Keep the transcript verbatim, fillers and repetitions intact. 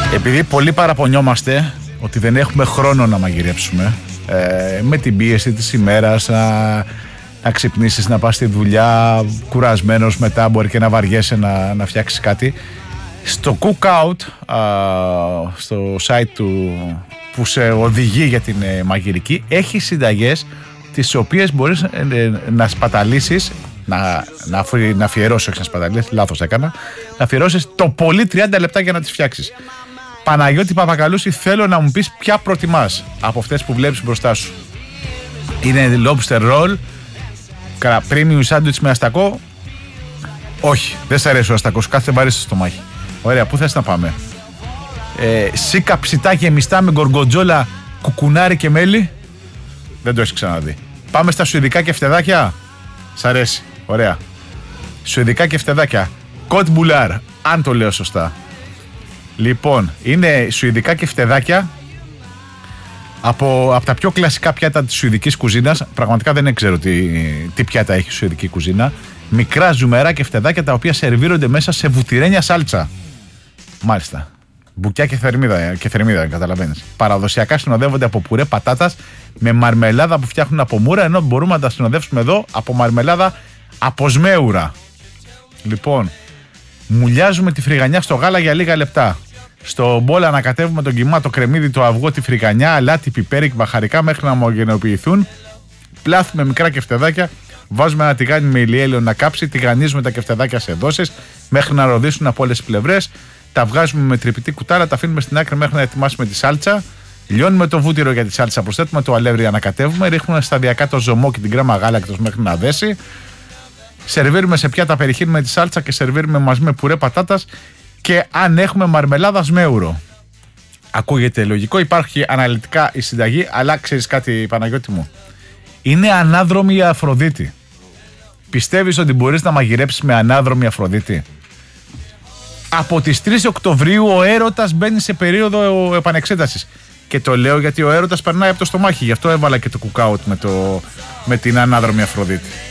Επειδή πολλοί παραπονιόμαστε ότι δεν έχουμε χρόνο να μαγειρέψουμε, ε, με την πίεση της ημέρας, να, να ξυπνήσεις, να πας στη δουλειά κουρασμένος, μετά μπορεί και να βαριέσαι να, να φτιάξεις κάτι. Στο Cookout, α, στο site του που σε οδηγεί για την ε, μαγειρική, έχει συνταγές τις οποίες μπορείς ε, ε, να σπαταλήσεις, να, να, αφι, να αφιερώσεις, όχι να σπαταλήσεις, λάθος έκανα, να αφιερώσεις το πολύ τριάντα λεπτά για να τις φτιάξεις. Παναγιώτη Παπακαλούση, θέλω να μου πεις ποια προτιμάς από αυτές που βλέπεις μπροστά σου. Είναι lobster roll, premium sandwich με αστακό? Όχι, δεν σ' αρέσει ο αστακός, κάθε βαρύ στο στομάχι. Ωραία, πού θες να πάμε? Ε, σίκα ψητά γεμιστά με γκοργοτζόλα, κουκουνάρι και μέλι? Δεν το έχεις ξαναδεί. Πάμε στα σουηδικά κεφτεδάκια. Σ' αρέσει, ωραία. Σουηδικά κεφτεδάκια, κοτ μπουλάρ, αν το λέω σωστά. Λοιπόν, είναι σουηδικά κεφτεδάκια από, από τα πιο κλασικά πιάτα της σουηδικής κουζίνας. Πραγματικά δεν ξέρω τι, τι πιάτα έχει η σουηδική κουζίνα. Μικρά ζουμερά κεφτεδάκια τα οποία σερβίρονται μέσα σε βουτυρένια σάλτσα. Μάλιστα. Μπουκιά και θερμίδα, και θερμίδα, καταλαβαίνεις. Παραδοσιακά συνοδεύονται από πουρέ πατάτας με μαρμελάδα που φτιάχνουν από μούρα, ενώ μπορούμε να τα συνοδεύσουμε εδώ από μαρμελάδα από σμέουρα. Λοιπόν, μουλιάζουμε τη φρυγανιά στο γάλα για λίγα λεπτά. Στο μπόλ ανακατεύουμε τον κιμά, το κρεμμύδι, το αυγό, τη φρυγανιά, αλάτι, πιπέρι και μπαχαρικά μέχρι να ομογενοποιηθούν. Πλάθουμε μικρά κεφτεδάκια, βάζουμε ένα τηγάνι με ηλιέλαιο να κάψει, τηγανίζουμε τα κεφτεδάκια σε δόσεις μέχρι να ροδίσουν από όλες τις πλευρές. Τα βγάζουμε με τρυπητή κουτάλα, τα αφήνουμε στην άκρη μέχρι να ετοιμάσουμε τη σάλτσα. Λιώνουμε το βούτυρο για τη σάλτσα, προσθέτουμε το αλεύρι, ανακατεύουμε, ρίχνουμε σταδιακά το ζωμό και την κρέμα γάλακτος μέχρι να δέσει. Σερβίρουμε σε πιάτα, περιχύνουμε τη σάλτσα και σερβίρουμε μαζί με πουρέ πατάτας και αν έχουμε μαρμελάδα σμέουρο. Ακούγεται λογικό, υπάρχει αναλυτικά η συνταγή, αλλά ξέρεις κάτι, Παναγιώτη μου? Είναι ανάδρομη η Αφροδίτη. Πιστεύεις ότι μπορείς να μαγειρέψεις με ανάδρομη Αφροδίτη? Από τις τρεις Οκτωβρίου ο έρωτας μπαίνει σε περίοδο επανεξέτασης. Και το λέω γιατί ο έρωτας περνάει από το στομάχι. Γι' αυτό έβαλα και το Cookout με, το, με την ανάδρομη Αφροδίτη.